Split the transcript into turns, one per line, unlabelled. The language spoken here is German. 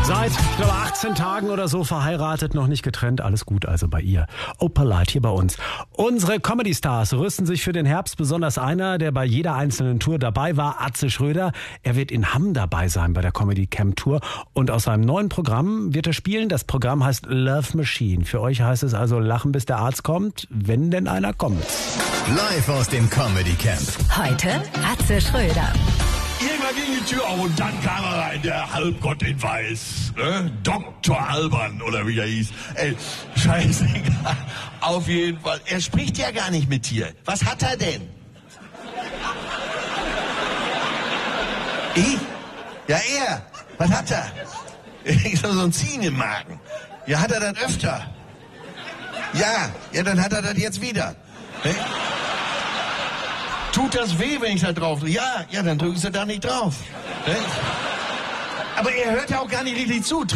Seit, ich glaube, 18 Tagen oder so verheiratet, noch nicht getrennt. Alles gut also bei ihr. Opalite hier bei uns. Unsere Comedy-Stars rüsten sich für den Herbst, besonders einer, der bei jeder einzelnen Tour dabei war, Atze Schröder. Er wird in Hamm dabei sein bei der Comedy Camp Tour. Und aus seinem neuen Programm wird er spielen. Das Programm heißt Love Machine. Für euch heißt es also lachen, bis der Arzt kommt, wenn denn einer kommt.
Live aus dem Comedy Camp.
Heute Atze Schröder.
Irgendwann ging die Tür auf und dann kam er rein, der Halbgott in Weiß. Ne? Dr. Alban oder wie er hieß. Ey, scheißegal. Auf jeden Fall. Er spricht ja gar nicht mit dir. Was hat er denn? Ich? Ja, er. Was hat er? Ich so ein Ziehen im Magen. Ja, hat er das öfter? Ja, dann hat er das jetzt wieder. Ne? Tut das weh, wenn ich da drauf drücke? Ja, dann drücken Sie da nicht drauf. Aber er hört ja auch gar nicht richtig zu.